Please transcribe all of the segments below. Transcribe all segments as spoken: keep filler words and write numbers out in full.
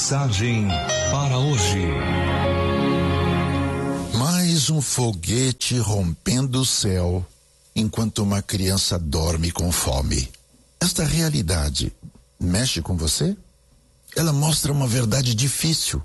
Mensagem para hoje. Mais um foguete rompendo o céu enquanto uma criança dorme com fome. Esta realidade mexe com você? Ela mostra uma verdade difícil.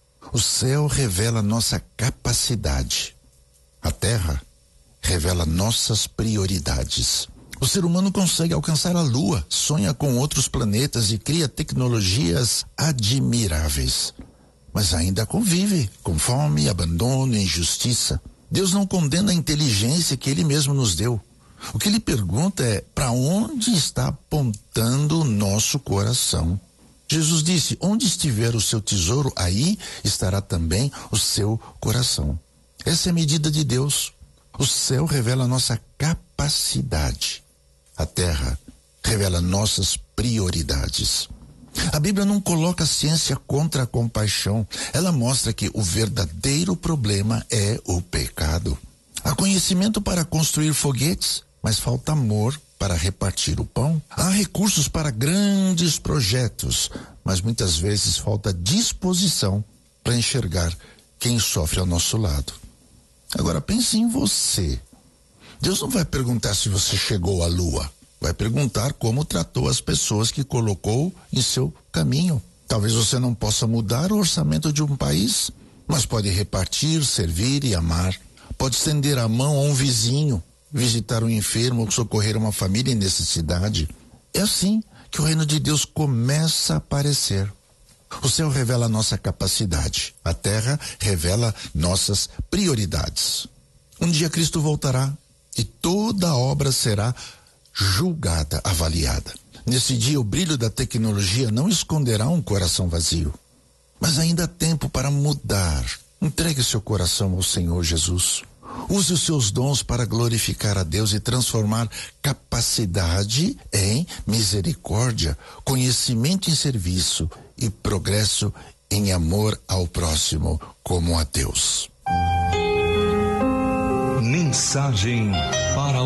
O céu revela nossa capacidade. A terra revela nossas prioridades. O ser humano consegue alcançar a lua, sonha com outros planetas e cria tecnologias admiráveis. Mas ainda convive com fome, abandono e injustiça. Deus não condena a inteligência que Ele mesmo nos deu. O que Ele pergunta é: para onde está apontando o nosso coração? Jesus disse: onde estiver o seu tesouro, aí estará também o seu coração. Essa é a medida de Deus. O céu revela a nossa capacidade. A terra revela nossas prioridades. A Bíblia não coloca a ciência contra a compaixão. Ela mostra que o verdadeiro problema é o pecado. Há conhecimento para construir foguetes, mas falta amor para repartir o pão. Há recursos para grandes projetos, mas muitas vezes falta disposição para enxergar quem sofre ao nosso lado. Agora pense em você. Deus não vai perguntar se você chegou à lua. Vai perguntar como tratou as pessoas que colocou em seu caminho. Talvez você não possa mudar o orçamento de um país, mas pode repartir, servir e amar. Pode estender a mão a um vizinho, visitar um enfermo ou socorrer uma família em necessidade. É assim que o reino de Deus começa a aparecer. O céu revela a nossa capacidade. A terra revela nossas prioridades. Um dia Cristo voltará e toda a obra será julgada, avaliada. Nesse dia, o brilho da tecnologia não esconderá um coração vazio. Mas ainda há tempo para mudar. Entregue seu coração ao Senhor Jesus. Use os seus dons para glorificar a Deus e transformar capacidade em misericórdia, conhecimento em serviço e progresso em amor ao próximo como a Deus. Mensagem para